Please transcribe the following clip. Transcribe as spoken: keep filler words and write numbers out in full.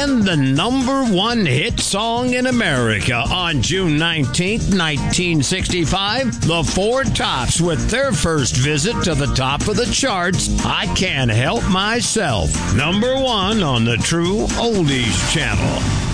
and the number one hit song in America on June nineteenth, nineteen sixty-five. The Four Tops with their first visit to the top of the charts, I Can't Help Myself. Number one on the True Oldies Channel.